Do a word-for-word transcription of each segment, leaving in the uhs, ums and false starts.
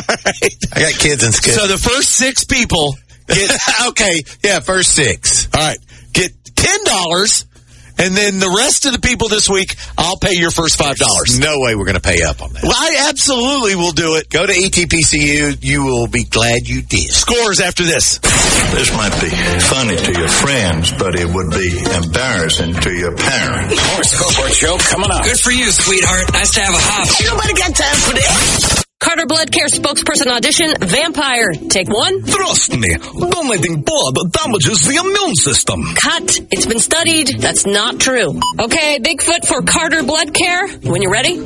right. I got kids in school. So the first six people get, okay, yeah, first six. all right, get ten dollars, and then the rest of the people this week, I'll pay your first five dollars. No way we're going to pay up on that. Well, I absolutely will do it. Go to E T P C U. You will be glad you did. Scores after this. This might be funny to your friends, but it would be embarrassing to your parents. More Scoreboard Show coming up. Good for you, sweetheart. Nice to have a hop. Nobody got time for this. Carter Blood Care spokesperson audition, Vampire. Take one. Trust me, donating blood damages the immune system. Cut. It's been studied. That's not true. Okay, Bigfoot for Carter Blood Care. When you're ready.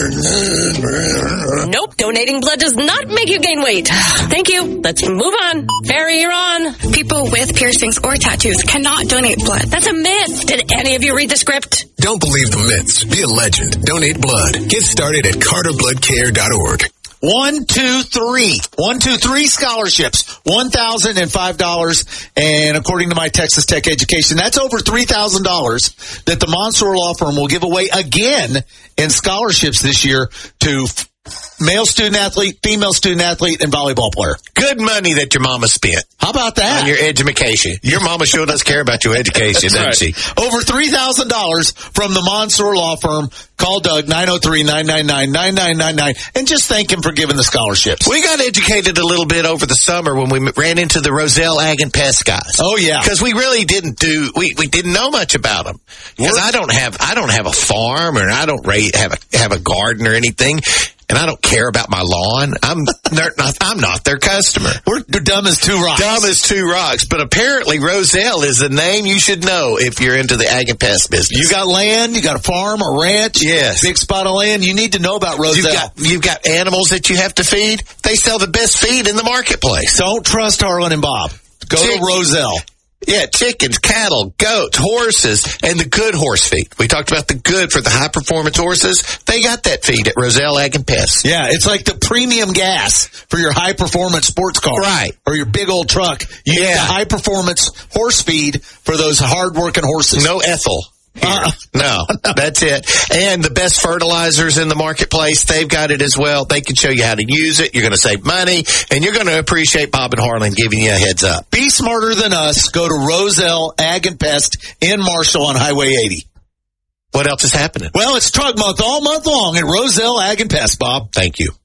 Nope. Donating blood does not make you gain weight. Thank you. Let's move on. Barry, you're on. People with piercings or tattoos cannot donate blood. That's a myth. Did any of you read the script? Don't believe the myths. Be a legend. Donate blood. Get started at carter blood care dot org. One, two, three. One, two, three scholarships. One thousand five dollars. And according to my Texas Tech education, that's over three thousand dollars that the Monsoor Law Firm will give away again in scholarships this year to f- male student athlete, female student athlete, and volleyball player. Good money that your mama spent. How about that? On your education. Your mama sure does care about your education, doesn't right. she? Over three thousand dollars from the Monsoor Law Firm. Call Doug, nine oh three, nine nine nine, nine nine nine nine, and just thank him for giving the scholarships. We got educated a little bit over the summer when we ran into the Roselle Ag and Pest guys. Oh, yeah. Because we really didn't do, we, we didn't know much about them. Because I don't have, I don't have a farm, or I don't raise, have a, have a garden or anything. And I don't care about my lawn. I'm not, I'm not their customer. We're dumb as two rocks. Dumb as two rocks. But apparently Roselle is a name you should know if you're into the ag and pest business. You got land, you got a farm, a ranch, yes, big spot of land. You need to know about Roselle. You've got, you've got animals that you have to feed. They sell the best feed in the marketplace. Don't trust Harlan and Bob. Go Chick- to Roselle. Yeah, chickens, cattle, goats, horses, and the good horse feed. We talked about the good for the high-performance horses. They got that feed at Roselle Ag and Pest. Yeah, it's like the premium gas for your high-performance sports car. Right. Or your big old truck. You yeah. need the high-performance horse feed for those hard-working horses. No ethyl. Uh, no, that's it. And the best fertilizers in the marketplace, they've got it as well. They can show you how to use it. You're going to save money, and you're going to appreciate Bob and Harlan giving you a heads up. Be smarter than us. Go to Roselle Ag and Pest in Marshall on Highway eighty. What else is happening? Well, it's Truck Month all month long at Roselle Ag and Pest, Bob. Thank you.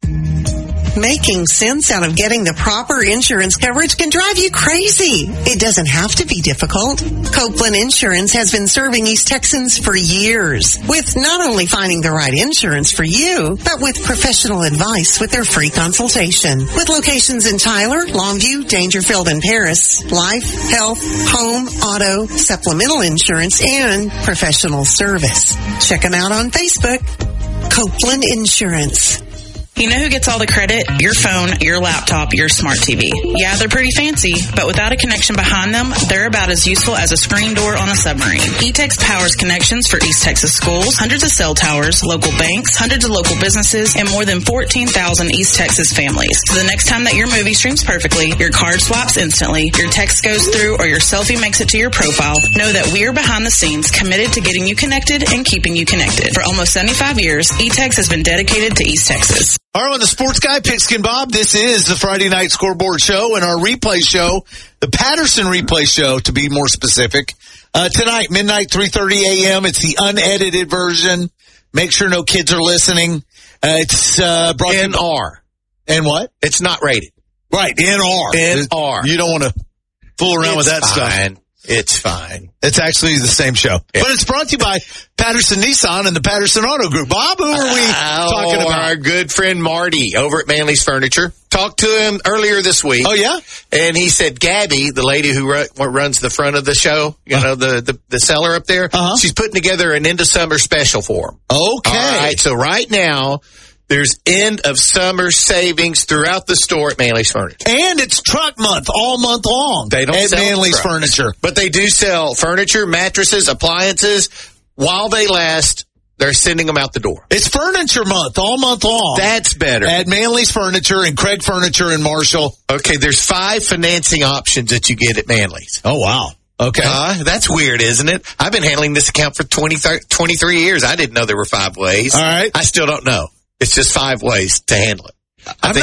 Making sense out of getting the proper insurance coverage can drive you crazy. It doesn't have to be difficult. Copeland Insurance has been serving East Texans for years with not only finding the right insurance for you, but with professional advice with their free consultation. With locations in Tyler, Longview, Dangerfield, and Paris, life, health, home, auto, supplemental insurance, and professional service. Check them out on Facebook. Copeland Insurance. You know who gets all the credit? Your phone, your laptop, your smart T V. Yeah, they're pretty fancy, but without a connection behind them, they're about as useful as a screen door on a submarine. E-Tex powers connections for East Texas schools, hundreds of cell towers, local banks, hundreds of local businesses, and more than fourteen thousand East Texas families. So the next time that your movie streams perfectly, your card swaps instantly, your text goes through, or your selfie makes it to your profile, know that we're behind the scenes committed to getting you connected and keeping you connected. For almost seventy-five years, E-Tex has been dedicated to East Texas. All right, the sports guy, Pigskin Bob. This is the Friday Night Scoreboard Show and our replay show, the Patterson replay show, to be more specific. Uh, tonight, midnight, three thirty a.m. It's the unedited version. Make sure no kids are listening. Uh, it's uh, brought N R. And what? It's not rated. Right, N R. N R. You don't want to fool around it's with that fine. stuff. It's fine. It's actually the same show. Yeah. But it's brought to you by Patterson Nissan and the Patterson Auto Group. Bob, who are we uh, talking oh, about? Our good friend Marty over at Manley's Furniture. Talked to him earlier this week. Oh, yeah? And he said Gabby, the lady who ru- runs the front of the show, you know, the, the, the seller up there, uh-huh. she's putting together an end of summer special for him. Okay. All right, so right now, there's end of summer savings throughout the store at Manley's Furniture. And it's truck month all month long. They don't at sell Manley's trucks, Furniture. but they do sell furniture, mattresses, appliances. While they last, they're sending them out the door. It's furniture month all month long. That's better. At Manley's Furniture and Craig Furniture in Marshall. Okay, there's five financing options that you get at Manley's. Oh, wow. Okay. Uh, that's weird, isn't it? I've been handling this account for twenty, twenty-three years. I didn't know there were five ways. All right. I still don't know. It's just five ways to handle it. I I'm think